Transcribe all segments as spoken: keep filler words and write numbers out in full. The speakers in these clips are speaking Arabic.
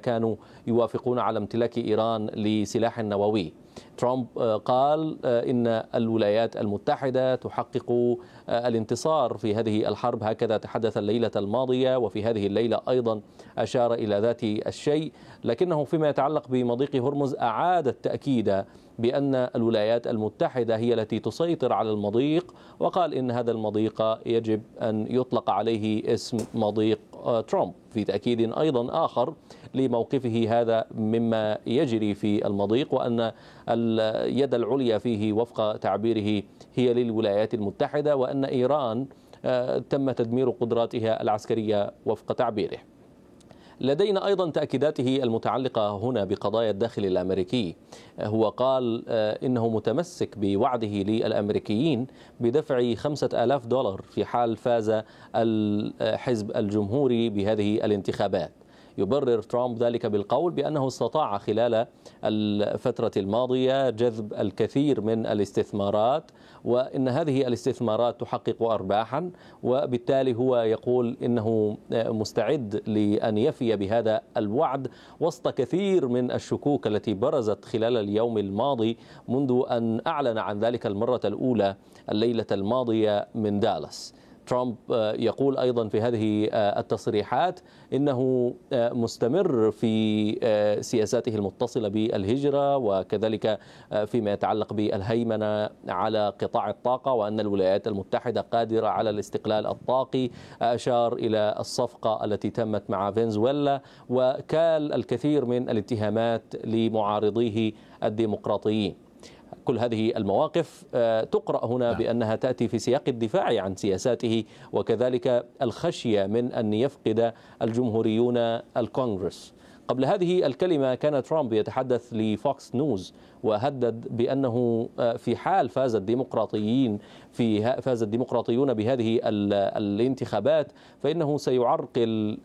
كانوا يوافقون على امتلاك إيران لسلاح نووي. ترامب قال إن الولايات المتحدة تحقق الانتصار في هذه الحرب، هكذا تحدث الليلة الماضية، وفي هذه الليلة أيضا أشار إلى ذات الشيء، لكنه فيما يتعلق بمضيق هرمز أعاد التأكيد بأن الولايات المتحدة هي التي تسيطر على المضيق، وقال إن هذا المضيق يجب أن يطلق عليه اسم مضيق ترامب، في تأكيد أيضا آخر لموقفه هذا مما يجري في المضيق، وأن اليد العليا فيه وفق تعبيره هي للولايات المتحدة، وأن إيران تم تدمير قدراتها العسكرية وفق تعبيره. لدينا أيضا تأكيداته المتعلقة هنا بقضايا الداخل الأمريكي. هو قال إنه متمسك بوعده للأمريكيين بدفع خمسة آلاف دولار في حال فاز الحزب الجمهوري بهذه الانتخابات. يبرر ترامب ذلك بالقول بأنه استطاع خلال الفترة الماضية جذب الكثير من الاستثمارات، وإن هذه الاستثمارات تحقق أرباحا، وبالتالي هو يقول إنه مستعد لأن يفي بهذا الوعد وسط كثير من الشكوك التي برزت خلال اليوم الماضي منذ أن أعلن عن ذلك المرة الأولى الليلة الماضية من دالاس. ترامب يقول أيضا في هذه التصريحات إنه مستمر في سياساته المتصلة بالهجرة، وكذلك فيما يتعلق بالهيمنة على قطاع الطاقة، وأن الولايات المتحدة قادرة على الاستقلال الطاقي. أشار إلى الصفقة التي تمت مع فنزويلا، وكال الكثير من الاتهامات لمعارضيه الديمقراطيين. كل هذه المواقف تقرأ هنا بأنها تأتي في سياق الدفاع عن سياساته، وكذلك الخشية من أن يفقد الجمهوريون الكونغرس. قبل هذه الكلمة كان ترامب يتحدث لفوكس نيوز وهدد بأنه في حال فاز الديمقراطيين في فاز الديمقراطيون بهذه الانتخابات فإنه سيعرقل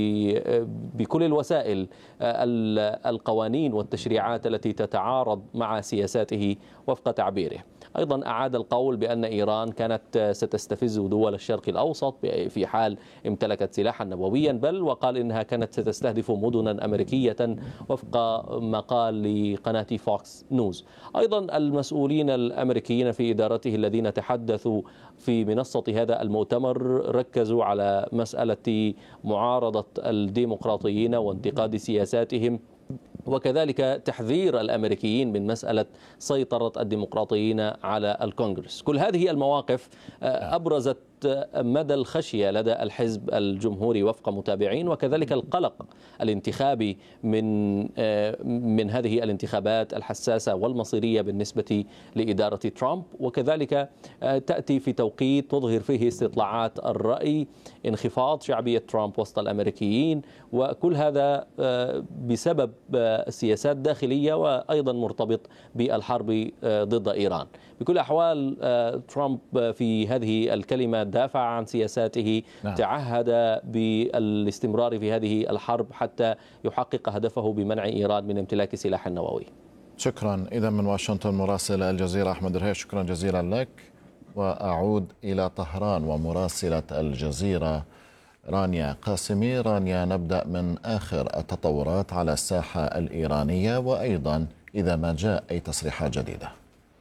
بكل الوسائل القوانين والتشريعات التي تتعارض مع سياساته وفق تعبيره. أيضا أعاد القول بأن إيران كانت ستستفز دول الشرق الأوسط في حال امتلكت سلاحا نوويا، بل وقال إنها كانت ستستهدف مدنا أمريكية وفق مقال لقناة فوكس نيوز. أيضا المسؤولين الأمريكيين في إدارته الذين تحدثوا في منصة هذا المؤتمر ركزوا على مسألة معارضة الديمقراطيين وانتقاد سياساتهم، وكذلك تحذير الأمريكيين من مسألة سيطرة الديمقراطيين على الكونغرس. كل هذه المواقف أبرزت مدى الخشية لدى الحزب الجمهوري وفق متابعين، وكذلك القلق الانتخابي من من هذه الانتخابات الحساسة والمصيرية بالنسبة لإدارة ترامب، وكذلك تأتي في توقيت تظهر فيه استطلاعات الرأي انخفاض شعبية ترامب وسط الأمريكيين، وكل هذا بسبب سياسات داخلية وأيضا مرتبط بالحرب ضد إيران. بكل أحوال ترامب في هذه الكلمة دافع عن سياساته، نعم. تعهد بالاستمرار في هذه الحرب حتى يحقق هدفه بمنع إيران من امتلاك سلاح نووي. شكرا. إذا من واشنطن مراسل الجزيرة أحمد رهيش، شكرا جزيلا لك. وأعود إلى طهران ومراسلة الجزيرة رانيا قاسمي. رانيا، نبدأ من آخر التطورات على الساحة الإيرانية، وأيضا إذا ما جاء أي تصريحات جديدة.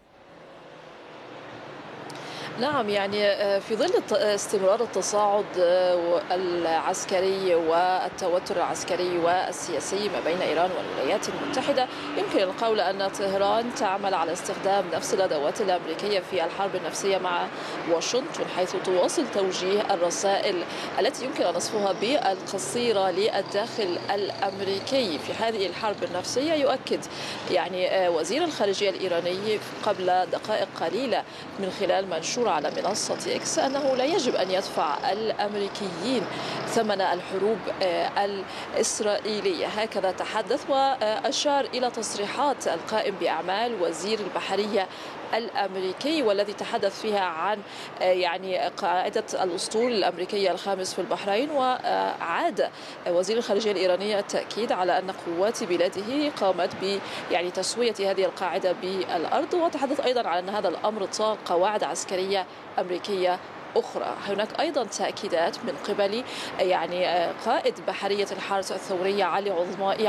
نعم، يعني في ظل استمرار التصاعد العسكري والتوتر العسكري والسياسي ما بين إيران والولايات المتحدة، يمكن القول أن طهران تعمل على استخدام نفس الأدوات الأمريكية في الحرب النفسية مع واشنطن، حيث تواصل توجيه الرسائل التي يمكن أن نصفها بالقصيرة للداخل الأمريكي في هذه الحرب النفسية. يؤكد يعني وزير الخارجية الإيراني قبل دقائق قليلة من خلال منشور على منصة إكس أنه لا يجب أن يدفع الأمريكيين ثمن الحروب الإسرائيلية. هكذا تحدث وأشار إلى تصريحات القائم بأعمال وزير البحرية الأمريكي، والذي تحدث فيها عن يعني قاعدة الأسطول الأمريكية الخامس في البحرين. وعاد وزير الخارجية الإيرانية التأكيد على أن قوات بلاده قامت ب يعني تسوية هذه القاعدة بالأرض، وتحدث أيضا على أن هذا الأمر طال قواعد عسكرية أمريكية أخرى. هناك أيضا تأكيدات من قبل يعني قائد بحرية الحرس الثورية علي عظمائي